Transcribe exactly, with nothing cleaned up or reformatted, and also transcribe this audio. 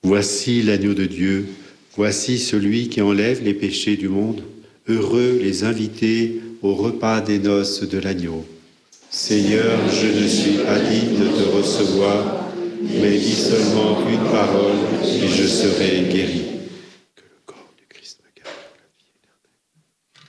Voici l'agneau de Dieu, voici celui qui enlève les péchés du monde. Heureux les invités au repas des noces de l'agneau. Seigneur, je ne suis pas digne de te recevoir, mais dis seulement une parole et je serai guéri.